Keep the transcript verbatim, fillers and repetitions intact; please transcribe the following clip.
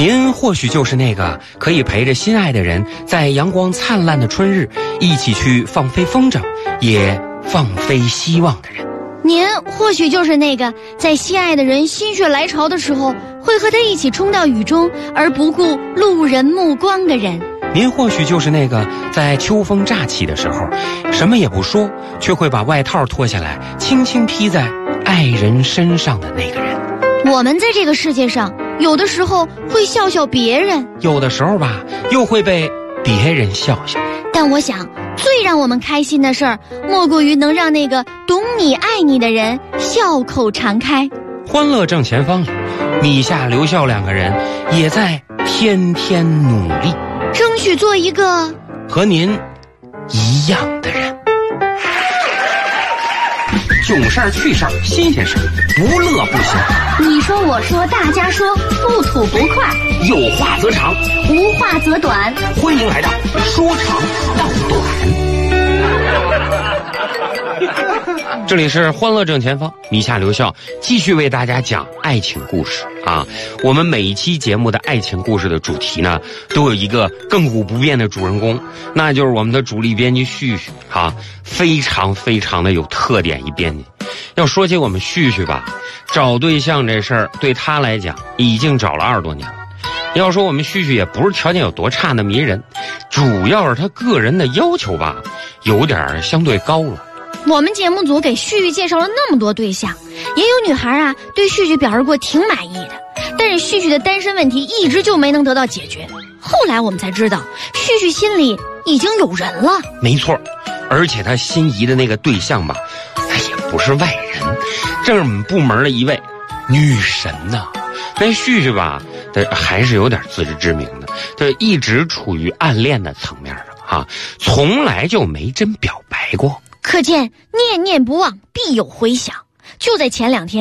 您或许就是那个可以陪着心爱的人在阳光灿烂的春日一起去放飞风筝，也放飞希望的人。 您或许就是那个在心爱的人心血来潮的时候会和他一起冲到雨中而不顾路人目光的人。 您或许就是那个在秋风乍起的时候什么也不说，却会把外套脱下来轻轻披在爱人身上的那个人。 我们在这个世界上有的时候会笑笑别人， 有的时候吧又会被别人笑笑。 但我想最让我们开心的事儿莫过于能让那个懂你爱你的人笑口常开。 欢乐正前方里，米夏刘笑两个人也在天天努力， 争取做一个和您一样的人。囧事儿趣事儿新鲜事儿，不乐不行。 你说我说大家说，不吐不快， 有话则长， 无话则短。 欢迎来到说长道短。这里是欢乐正前方，米夏刘笑继续为大家讲爱情故事啊。我们每一期节目的爱情故事的主题呢，都有一个亘古不变的主人公，那就是我们的主力编辑旭旭啊，非常非常的有特点一编辑。要说起我们旭旭吧，找对象这事儿对他来讲已经找了二十多年了。要说我们旭旭也不是条件有多差那么一人，主要是他个人的要求吧有点相对高了。 我们节目组给旭旭介绍了那么多对象，也有女孩啊对旭旭表示过挺满意的，但是旭旭的单身问题一直就没能得到解决。后来我们才知道旭旭心里已经有人了。 没错，而且他心仪的那个对象吧，他也不是外人，这是我们部门的一位女神呐、啊。但旭旭吧他还是有点自知之明的，他一直处于暗恋的层面上啊，从来就没真表白过。 可见念念不忘必有回响。就在前两天